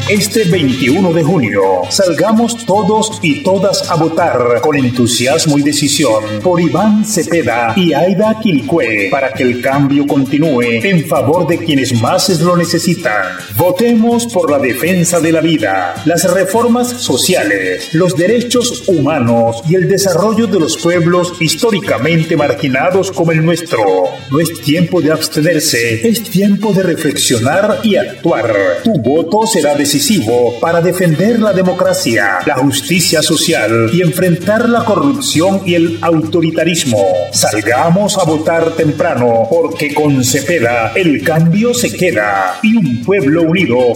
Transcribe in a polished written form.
Este 21 de junio, salgamos todos y todas a votar con entusiasmo y decisión por Iván Cepeda y Aida Quilcue para que el cambio continúe en favor de quienes más lo necesitan. Votemos por la defensa de la vida, las reformas sociales, los derechos humanos y el desarrollo de los pueblos históricamente marginados como el nuestro. No es tiempo de abstenerse, es tiempo de reflexionar y actuar. Tu voto será decisivo para defender la democracia, la justicia social y enfrentar la corrupción y el autoritarismo. Salgamos a votar temprano, porque con Cepeda el cambio se queda y un pueblo unido